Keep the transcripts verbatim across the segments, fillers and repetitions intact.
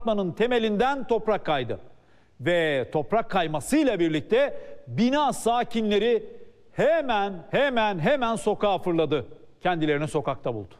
Apartmanın temelinden toprak kaydı ve toprak kaymasıyla birlikte bina sakinleri hemen hemen hemen sokağa fırladı. Kendilerini sokakta buldu.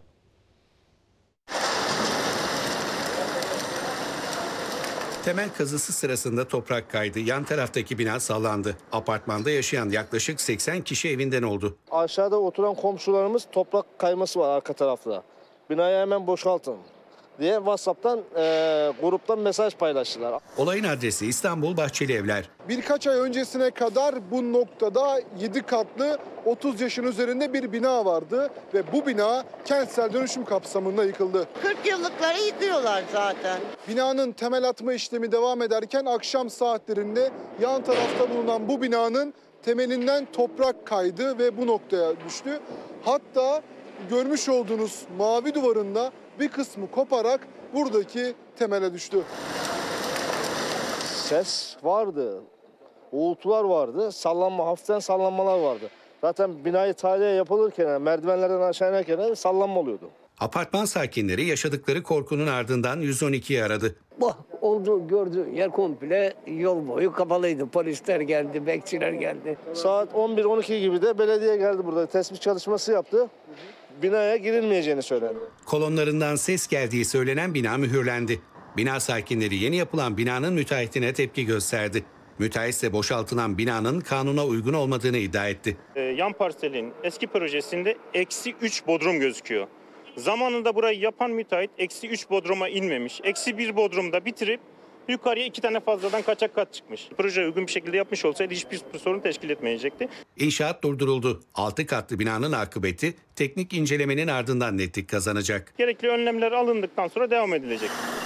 Temel kazısı sırasında toprak kaydı. Yan taraftaki bina sallandı. Apartmanda yaşayan yaklaşık seksen kişi evinden oldu. Aşağıda oturan komşularımız toprak kayması var arka tarafta. Binayı hemen boşaltın diye WhatsApp'tan e, gruptan mesaj paylaştılar. Olayın adresi İstanbul Bahçeli Evler. Birkaç ay öncesine kadar bu noktada yedi katlı otuz yaşın üzerinde bir bina vardı ve bu bina kentsel dönüşüm kapsamında yıkıldı. kırk yıllıkları yıkıyorlar zaten. Binanın temel atma işlemi devam ederken akşam saatlerinde yan tarafta bulunan bu binanın temelinden toprak kaydı ve bu noktaya düştü. Hatta görmüş olduğunuz mavi duvarında bir kısmı koparak buradaki temele düştü. Ses vardı, uğultular vardı, sallanma, hafiften sallanmalar vardı. Zaten binayı tahliye yapılırken, yani merdivenlerden aşağı inerken sallanma oluyordu. Apartman sakinleri yaşadıkları korkunun ardından yüz on ikiyi aradı. Bu oldu, gördü yer komple yol boyu kapalıydı. Polisler geldi, bekçiler geldi. Saat on bir on iki gibi de belediye geldi burada. Tespit çalışması yaptı. Binaya girilmeyeceğini söyledi. Kolonlarından ses geldiği söylenen bina mühürlendi. Bina sakinleri yeni yapılan binanın müteahhitine tepki gösterdi. Müteahhit ise boşaltılan binanın kanuna uygun olmadığını iddia etti. Ee, yan parselin eski projesinde eksi üç bodrum gözüküyor. Zamanında burayı yapan müteahhit eksi üç bodruma inmemiş. Eksi bir bodrumda bitirip yukarıya iki tane fazladan kaçak kat çıkmış. Proje uygun bir şekilde yapmış olsaydı hiçbir sorun teşkil etmeyecekti. İnşaat durduruldu. Altı katlı binanın akıbeti teknik incelemenin ardından netlik kazanacak. Gerekli önlemler alındıktan sonra devam edilecek.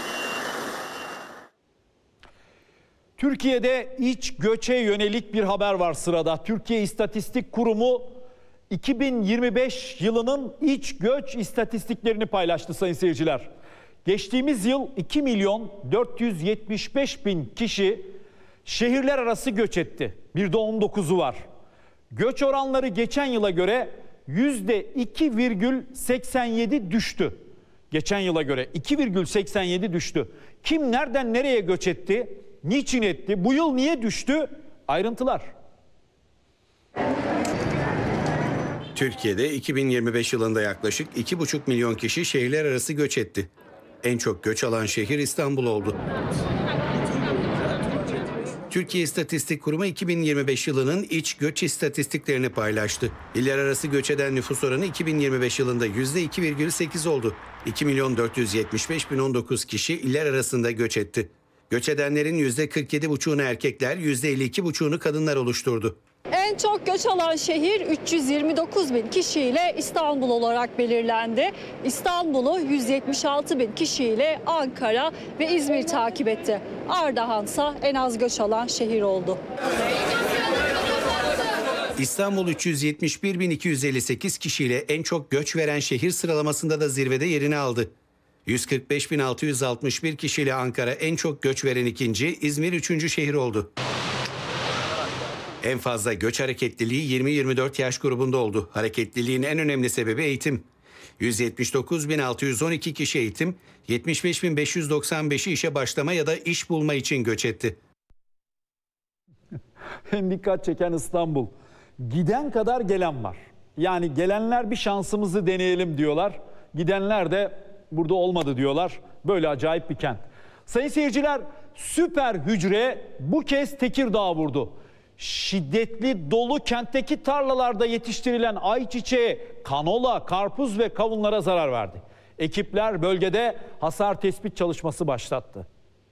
Türkiye'de iç göçe yönelik bir haber var sırada. Türkiye İstatistik Kurumu iki bin yirmi beş yılının iç göç istatistiklerini paylaştı sayın seyirciler. Geçtiğimiz yıl iki milyon dört yüz yetmiş beş bin kişi şehirler arası göç etti. Bir de on dokuzu var. Göç oranları geçen yıla göre yüzde iki virgül seksen yedi düştü. Geçen yıla göre iki virgül seksen yedi düştü. Kim nereden nereye göç etti? Niçin etti? Bu yıl niye düştü? Ayrıntılar. Türkiye'de iki bin yirmi beş yılında yaklaşık iki buçuk milyon kişi şehirler arası göç etti. En çok göç alan şehir İstanbul oldu. Türkiye İstatistik Kurumu iki bin yirmi beş yılının iç göç istatistiklerini paylaştı. İller arası göç eden nüfus oranı iki bin yirmi beş yılında yüzde iki virgül sekiz oldu. iki milyon dört yüz yetmiş beş bin on dokuz kişi iller arasında göç etti. Göç edenlerin yüzde kırk yedi buçuğunu erkekler, yüzde elli iki buçuğunu kadınlar oluşturdu. En çok göç alan şehir üç yüz yirmi dokuz bin kişiyle İstanbul olarak belirlendi. İstanbul'u yüz yetmiş altı bin kişiyle Ankara ve İzmir takip etti. Ardahan'sa en az göç alan şehir oldu. İstanbul üç yüz yetmiş bir bin iki yüz elli sekiz kişiyle en çok göç veren şehir sıralamasında da zirvede yerini aldı. yüz kırk beş bin altı yüz altmış bir kişiyle Ankara en çok göç veren ikinci, İzmir üçüncü şehir oldu. En fazla göç hareketliliği yirmi yirmi dört yaş grubunda oldu. Hareketliliğin en önemli sebebi eğitim. yüz yetmiş dokuz bin altı yüz on iki kişi eğitim, yetmiş beş bin beş yüz doksan beşi işe başlama ya da iş bulma için göç etti. En dikkat çeken İstanbul. Giden kadar gelen var. Yani gelenler bir şansımızı deneyelim diyorlar. Gidenler de burada olmadı diyorlar. Böyle acayip bir kent. Sayın seyirciler, süper hücre bu kez Tekirdağ vurdu. Şiddetli dolu kentteki tarlalarda yetiştirilen ayçiçeği, kanola, karpuz ve kavunlara zarar verdi. Ekipler bölgede hasar tespit çalışması başlattı.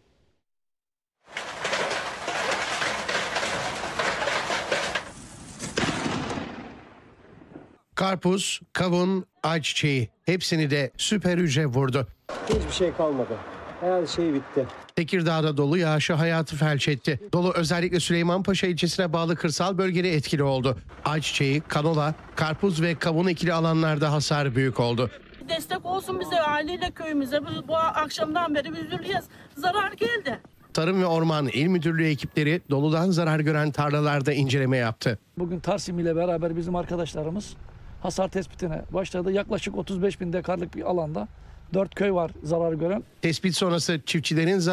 Karpuz, kavun, ayçiçeği hepsini de süper hücre vurdu. Hiçbir şey kalmadı. Her şey bitti. Tekirdağ'da dolu yağışı hayatı felç etti. Dolu özellikle Süleymanpaşa ilçesine bağlı kırsal bölgede etkili oldu. Ayçiçeği, kanola, karpuz ve kavun ekili alanlarda hasar büyük oldu. Destek olsun bize, aileyle köyümüze. Bu, bu akşamdan beri üzülüyoruz. Zarar geldi. Tarım ve Orman İl Müdürlüğü ekipleri doludan zarar gören tarlalarda inceleme yaptı. Bugün Tarsim ile beraber bizim arkadaşlarımız hasar tespitine başladı. Yaklaşık otuz beş bin dekarlık bir alanda dört köy var zarar gören. Tespit sonrası çiftçilerin zarar